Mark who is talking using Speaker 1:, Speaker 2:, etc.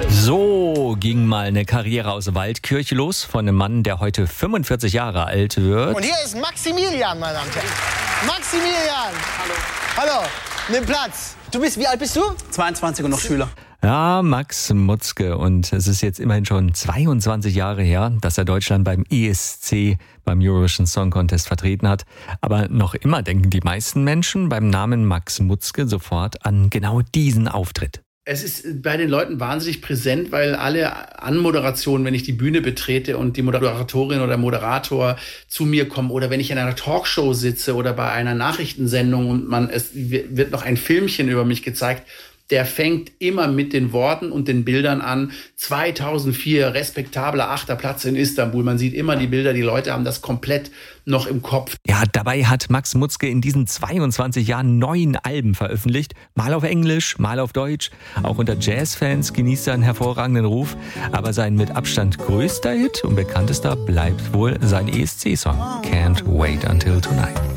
Speaker 1: So ging mal eine Karriere aus Waldkirch los von einem Mann, der heute 45 Jahre alt wird.
Speaker 2: Und hier ist Maximilian, meine Damen und Herren. Maximilian! Hallo, nimm Platz. Wie alt bist du?
Speaker 3: 22 und noch Schüler.
Speaker 1: Ja, Max Mutzke. Und es ist jetzt immerhin schon 22 Jahre her, dass er Deutschland beim ESC, beim Eurovision Song Contest vertreten hat. Aber noch immer denken die meisten Menschen beim Namen Max Mutzke sofort an genau diesen Auftritt.
Speaker 3: Es ist bei den Leuten wahnsinnig präsent, weil alle Anmoderationen, wenn ich die Bühne betrete und die Moderatorin oder Moderator zu mir kommen oder wenn ich in einer Talkshow sitze oder bei einer Nachrichtensendung und es wird noch ein Filmchen über mich gezeigt, der fängt immer mit den Worten und den Bildern an. 2004, respektabler 8. Platz in Istanbul. Man sieht immer die Bilder, die Leute haben das komplett noch im Kopf.
Speaker 1: Ja, dabei hat Max Mutzke in diesen 22 Jahren 9 Alben veröffentlicht. Mal auf Englisch, mal auf Deutsch. Auch unter Jazzfans genießt er einen hervorragenden Ruf. Aber sein mit Abstand größter Hit und bekanntester bleibt wohl sein ESC-Song Can't Wait Until Tonight.